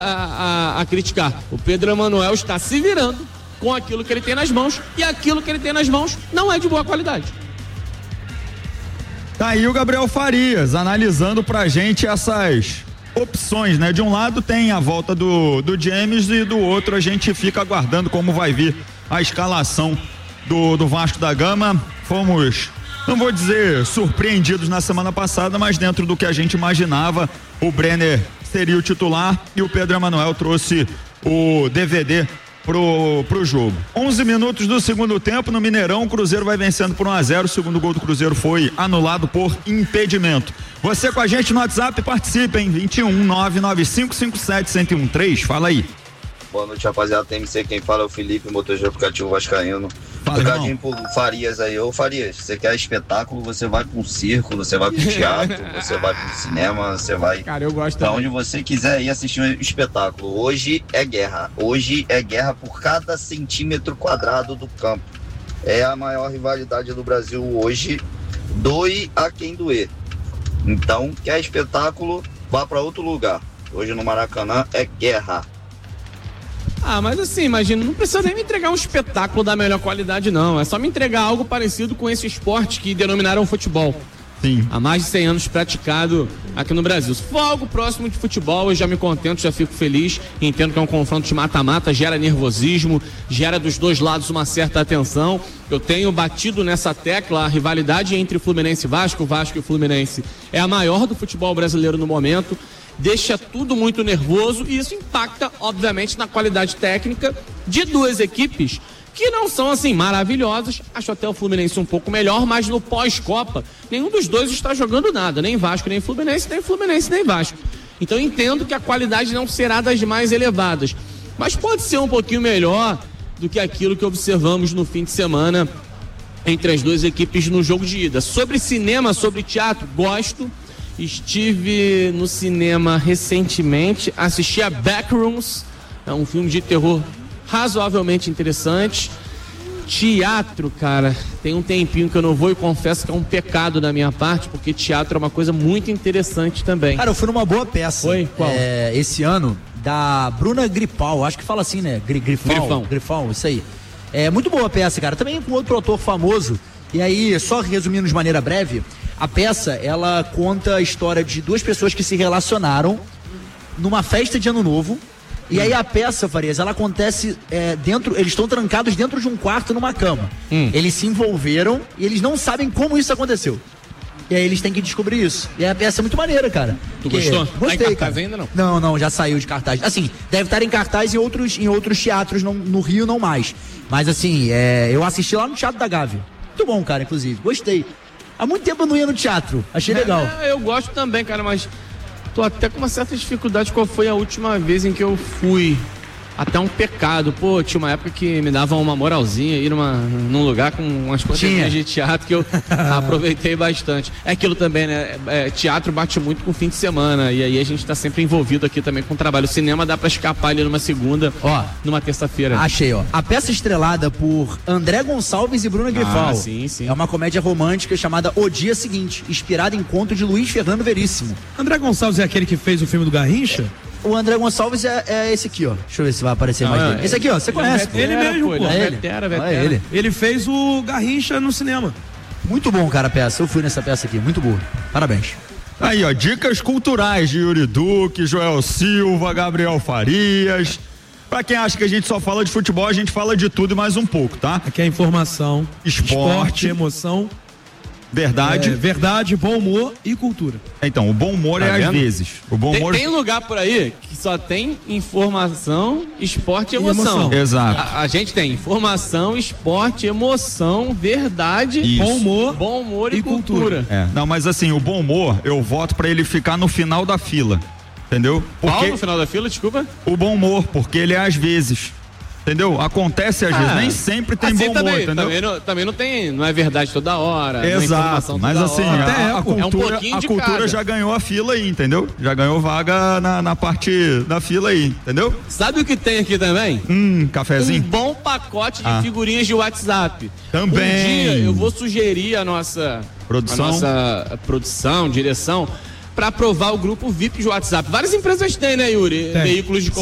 a criticar. O Pedro Emanuel está se virando com aquilo que ele tem nas mãos, e aquilo que ele tem nas mãos não é de boa qualidade. Tá aí o Gabriel Farias analisando pra gente essas opções, né? De um lado tem a volta do James e do outro a gente fica aguardando como vai vir a escalação do Vasco da Gama. Fomos, não vou dizer surpreendidos na semana passada, mas dentro do que a gente imaginava, o Brenner seria o titular e o Pedro Emanuel trouxe o DVD pro jogo. 11 minutos do segundo tempo no Mineirão, o Cruzeiro vai vencendo por 1-0, o segundo gol do Cruzeiro foi anulado por impedimento. Você com a gente no WhatsApp, participa, hein? 21-99557-1013, fala aí. Boa noite, rapaziada, TMC, quem fala é o Felipe, motorista do aplicativo vascaíno. Recadinho pro Farias aí. Ô Farias, você quer espetáculo, você vai pra um circo, você vai pro teatro, você vai pro cinema, você vai... Cara, eu gosto pra onde você quiser ir assistir um espetáculo. Hoje é guerra por cada centímetro quadrado do campo. É a maior rivalidade do Brasil hoje, doe a quem doer. Então, quer espetáculo, vá pra outro lugar. Hoje no Maracanã é guerra. Ah, mas assim, imagina, não precisa nem me entregar um espetáculo da melhor qualidade, não. É só me entregar algo parecido com esse esporte que denominaram futebol. Sim. Há mais de 100 anos praticado aqui no Brasil. Se for algo próximo de futebol, eu já me contento, já fico feliz. Entendo que é um confronto de mata-mata, gera nervosismo, gera dos dois lados uma certa atenção. Eu tenho batido nessa tecla, a rivalidade entre Fluminense e Vasco, Vasco e Fluminense é a maior do futebol brasileiro no momento. Deixa tudo muito nervoso e isso impacta, obviamente, na qualidade técnica de duas equipes que não são, assim, maravilhosas. Acho até o Fluminense um pouco melhor, mas no pós-Copa, nenhum dos dois está jogando nada, nem Vasco, nem Fluminense, nem Vasco. Então entendo que a qualidade não será das mais elevadas, mas pode ser um pouquinho melhor do que aquilo que observamos no fim de semana entre as duas equipes no jogo de ida. Sobre cinema, sobre teatro, gosto. Estive no cinema recentemente, assisti a Backrooms, é um filme de terror razoavelmente interessante. Teatro, cara, tem um tempinho que eu não vou e confesso que é um pecado da minha parte, porque teatro é uma coisa muito interessante também. Cara, eu fui numa boa peça. Foi? Qual? Esse ano, da Bruna Gripal, acho que fala assim, né? Grifão, isso aí. É muito boa a peça, cara, também com outro autor famoso. E aí, só resumindo de maneira breve, a peça, ela conta a história de duas pessoas que se relacionaram numa festa de Ano Novo. E aí a peça, Farias, ela acontece eles estão trancados dentro de um quarto numa cama. Eles se envolveram e eles não sabem como isso aconteceu. E aí eles têm que descobrir isso. E a peça é muito maneira, cara. Tu gostou? Gostei, tá em cartaz ainda, não? Não, já saiu de cartaz. Assim, deve estar em cartaz em outros teatros, no Rio não mais. Mas assim, eu assisti lá no Teatro da Gávea. Muito bom, cara, inclusive. Gostei. Há muito tempo eu não ia no teatro. Achei legal. Eu gosto também, cara, mas tô até com uma certa dificuldade. Qual foi a última vez em que eu fui? Até um pecado. Pô, tinha uma época que me davam uma moralzinha ir num lugar com umas coisinhas de teatro que eu aproveitei bastante. É aquilo também, né? Teatro bate muito com o fim de semana. E aí a gente tá sempre envolvido aqui também com o trabalho. O cinema dá pra escapar ali numa segunda, numa terça-feira. Achei, ó. A peça estrelada por André Gonçalves e Bruna Grifal. Sim. É uma comédia romântica chamada O Dia Seguinte, inspirada em conto de Luiz Fernando Veríssimo. André Gonçalves é aquele que fez o filme do Garrincha? O André Gonçalves é esse aqui, ó. Deixa eu ver se vai aparecer mais dele. Esse aqui, ó, você conhece. Ele mesmo, pô. É ele. Vetera. Ele fez o Garrincha no cinema. Muito bom, cara, a peça. Eu fui nessa peça aqui, muito boa. Parabéns. Aí, ó, dicas culturais de Yuri Duque, Joel Silva, Gabriel Farias. Pra quem acha que a gente só fala de futebol, a gente fala de tudo e mais um pouco, tá? Aqui é informação, esporte, emoção, verdade, bom humor e cultura. Então, o bom humor às vezes. O bom humor... Tem lugar por aí que só tem informação, esporte e emoção. Exato. A gente tem informação, esporte, emoção, verdade, bom humor e cultura. Não, mas assim, o bom humor, eu voto pra ele ficar no final da fila. Entendeu? Qual no final da fila, desculpa? O bom humor, porque ele é às vezes. Entendeu? Acontece às vezes, nem sempre tem bom humor, entendeu? Também não tem, não é verdade toda hora. Exato, mas assim, a cultura já ganhou a fila aí, entendeu? Já ganhou vaga na parte da fila aí, entendeu? Sabe o que tem aqui também? Cafezinho? Um bom pacote de figurinhas de WhatsApp. Também. Um dia eu vou sugerir a nossa produção, direção, para aprovar o grupo VIP de WhatsApp. Várias empresas têm, né, Yuri? Tem. Veículos de